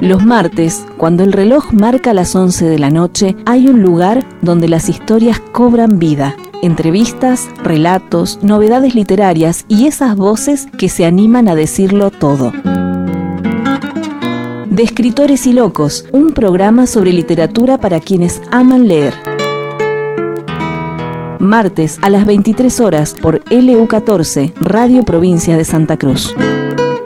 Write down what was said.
Los martes, cuando el reloj marca las 11 de la noche, hay un lugar donde las historias cobran vida. Entrevistas, relatos, novedades literarias y esas voces que se animan a decirlo todo. De Escritores y Locos, un programa sobre literatura para quienes aman leer. Martes a las 23 horas por LU14, Radio Provincia de Santa Cruz.